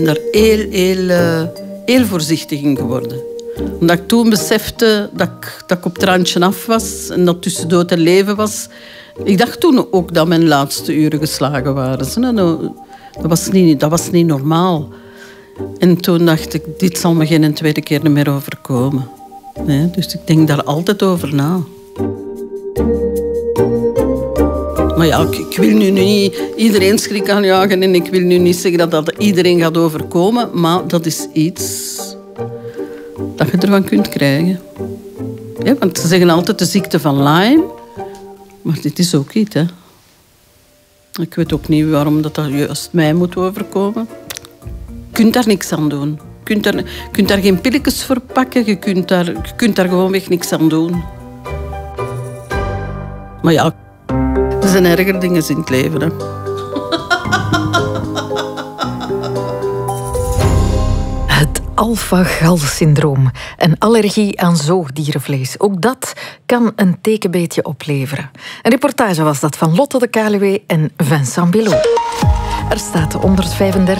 Daar heel voorzichtig in geworden. Omdat ik toen besefte dat ik op het randje af was en dat tussen dood en leven was. Ik dacht toen ook dat mijn laatste uren geslagen waren. Dat was niet normaal. En toen dacht ik, dit zal me geen tweede keer meer overkomen. Nee, dus ik denk daar altijd over na. Maar ja, ik wil nu niet iedereen schrik aanjagen en ik wil nu niet zeggen dat iedereen gaat overkomen, maar dat is iets dat je ervan kunt krijgen. Ja, want ze zeggen altijd de ziekte van Lyme, maar dit is ook iets. Hè. Ik weet ook niet waarom dat juist mij moet overkomen. Je kunt daar niks aan doen. Je kunt daar geen pilletjes voor pakken, je kunt daar gewoonweg niks aan doen. Maar ja, er zijn erger dingen in het leven. Hè. Het alpha-gal-syndroom, een allergie aan zoogdierenvlees. Ook dat kan een tekenbeetje opleveren. Een reportage was dat van Lotte de Kaluwe en Vincent Bilot. Er staat 135